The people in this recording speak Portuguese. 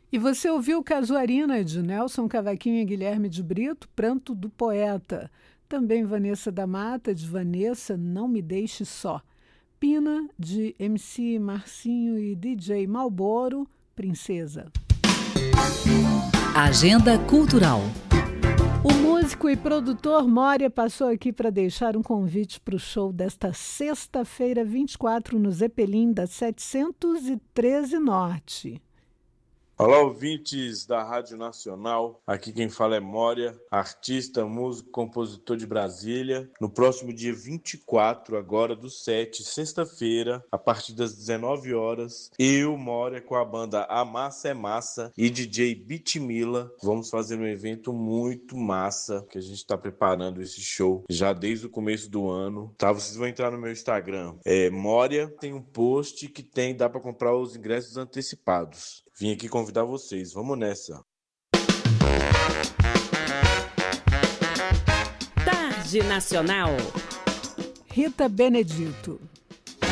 E você ouviu Casuarina, de Nelson Cavaquinho e Guilherme de Brito, Pranto do Poeta. Também Vanessa da Mata, de Vanessa, Não Me Deixe Só. Pina, de MC Marcinho e DJ Malboro, Princesa. Agenda Cultural. O músico e produtor Moria passou aqui para deixar um convite para o show desta sexta-feira, 24, no Zeppelin, da 713 Norte. Olá, ouvintes da Rádio Nacional. Aqui quem fala é Moria, artista, músico, compositor de Brasília. No próximo dia 24, agora do 7, sexta-feira, a partir das 19 horas, eu, Moria, com a banda A Massa é Massa e DJ Bitmila, vamos fazer um evento muito massa, que a gente está preparando esse show já desde o começo do ano. Tá? Vocês vão entrar no meu Instagram. Moria, tem um post que dá para comprar os ingressos antecipados. Vim aqui convidar vocês. Vamos nessa. Tarde Nacional. Rita Benedito.